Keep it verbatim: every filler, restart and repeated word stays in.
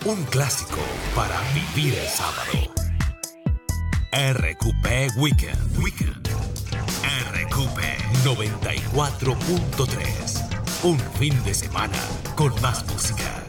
Un clásico para vivir el sábado. R Q P Weekend. Weekend. R Q P noventa y cuatro punto tres. Un fin de semana con más música.